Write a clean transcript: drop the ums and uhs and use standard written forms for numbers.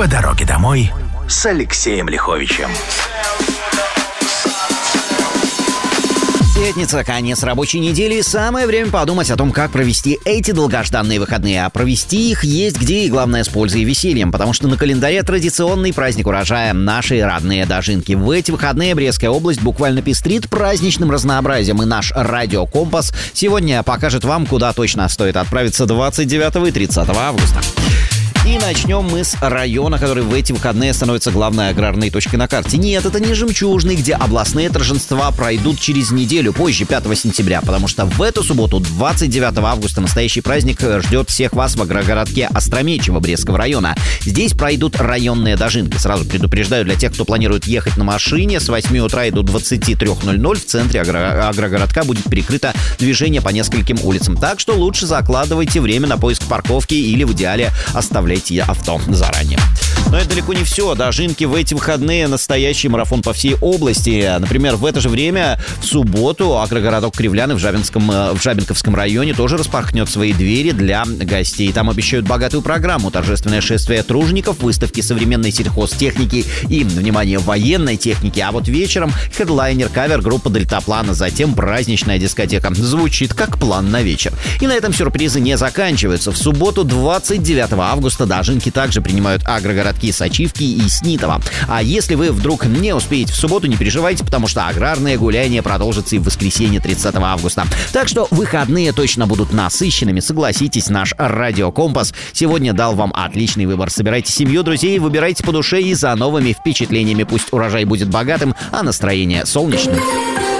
По дороге домой с Алексеем Лиховичем. Пятница, конец рабочей недели. Самое время подумать о том, как провести эти долгожданные выходные. А провести их есть где, и главное, с пользой и весельем. Потому что на календаре традиционный праздник урожая — наши родные Дожинки. В эти выходные Брестская область буквально пестрит праздничным разнообразием. И наш радиокомпас сегодня покажет вам, куда точно стоит отправиться 29 и 30 августа. И начнем мы с района, который в эти выходные становится главной аграрной точкой на карте. Нет, это не Жемчужный, где областные торжества пройдут через неделю, позже, 5 сентября, потому что в эту субботу, 29 августа, настоящий праздник ждет всех вас в агрогородке Остромечево Брестского района. Здесь пройдут районные Дожинки. Сразу предупреждаю, для тех, кто планирует ехать на машине, с 8 утра и до 23:00 в центре агрогородка будет перекрыто движение по нескольким улицам. Так что лучше закладывайте время на поиск парковки или в идеале оставляйте авто заранее. Но это далеко не все. Дожинки в эти выходные — настоящий марафон по всей области. Например, в это же время в субботу агрогородок Кривляны в Жабинковском районе тоже распахнет свои двери для гостей. Там обещают богатую программу: торжественное шествие тружеников, выставки современной сельхозтехники и, внимание, военной техники. А вот вечером хедлайнер, кавер-группа Дельтаплана, затем праздничная дискотека. Звучит как план на вечер. И на этом сюрпризы не заканчиваются. В субботу, 29 августа, Дожинки также принимают агрогородки Сочивки и Снитово. А если вы вдруг не успеете в субботу, не переживайте, потому что аграрное гуляние продолжится и в воскресенье, 30 августа. Так что выходные точно будут насыщенными. Согласитесь, наш радиокомпас сегодня дал вам отличный выбор. Собирайте семью, друзей, выбирайте по душе и за новыми впечатлениями. Пусть урожай будет богатым, а настроение солнечным.